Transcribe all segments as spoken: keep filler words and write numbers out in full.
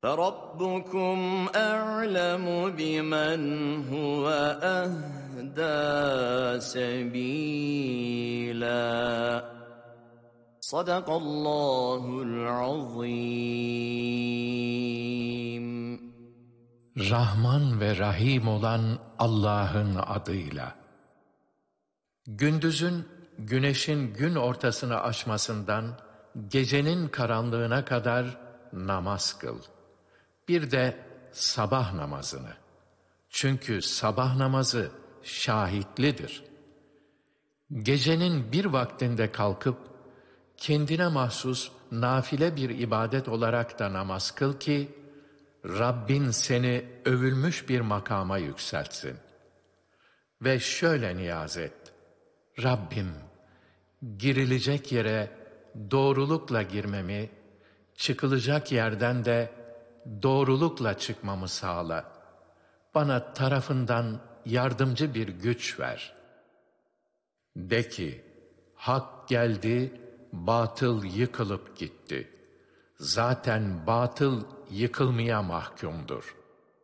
فَرَبُّكُمْ أَعْلَمُ بِمَنْ هُوَ أَهْدَى سَبِيلًا. Sadakallahul azim. Rahman ve Rahim olan Allah'ın adıyla. Gündüzün, güneşin gün ortasını aşmasından, gecenin karanlığına kadar namaz kıl. Bir de sabah namazını. Çünkü sabah namazı şahitlidir. Gecenin bir vaktinde kalkıp, kendine mahsus nafile bir ibadet olarak da namaz kıl ki, Rabbin seni övülmüş bir makama yükseltsin. Ve şöyle niyaz et: Rabbim, girilecek yere doğrulukla girmemi, çıkılacak yerden de doğrulukla çıkmamı sağla. Bana tarafından yardımcı bir güç ver. De ki, hak geldi, batıl yıkılıp gitti. Zaten batıl yıkılmaya mahkumdur.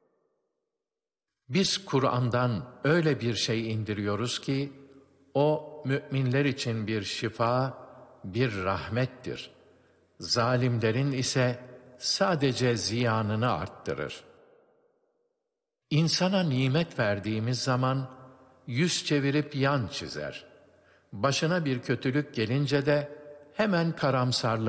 Biz Kur'an'dan öyle bir şey indiriyoruz ki, o müminler için bir şifa, bir rahmettir. Zalimlerin ise sadece ziyanını arttırır. İnsana nimet verdiğimiz zaman yüz çevirip yan çizer. Başına bir kötülük gelince de hemen karamsarlık